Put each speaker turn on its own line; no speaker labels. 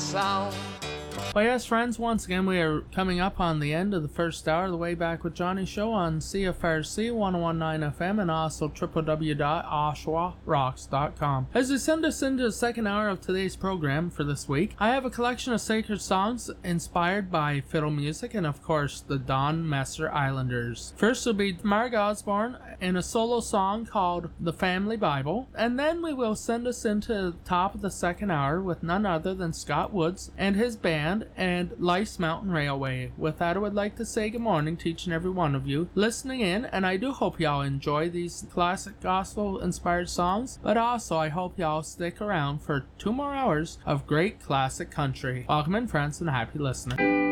sound.
Well, yes, friends, once again, we are coming up on the end of the first hour of the Way Back with Johnny show on CFRC 1019 FM and also www.oshawarocks.com. As we send us into the second hour of today's program for this week, I have a collection of sacred songs inspired by fiddle music and, of course, the Don Messer Islanders. First will be Marg Osborne in a solo song called The Family Bible, and then we will send us into the top of the second hour with none other than Scott Woods and his band and Life's Mountain Railway. With that, I would like to say good morning to each and every one of you listening in, and I do hope y'all enjoy these classic gospel-inspired songs, but also I hope y'all stick around for 2 more hours of great classic country. Welcome in, friends, and happy listening.